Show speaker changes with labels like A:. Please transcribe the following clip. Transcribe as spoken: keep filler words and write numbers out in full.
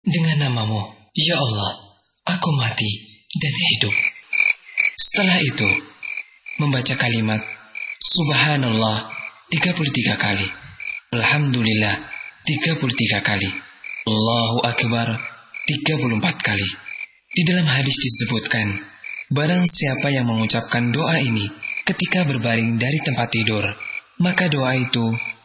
A: dengan namamu, ya Allah, aku mati dan hidup. Setelah itu, membaca kalimat Subhanallah tiga puluh tiga kali, Alhamdulillah tiga puluh tiga kali, Allahu Akbar tiga puluh empat kali. Di dalam hadis disebutkan, barang siapa yang mengucapkan doa ini ketika berbaring dari tempat tidur, maka doa itu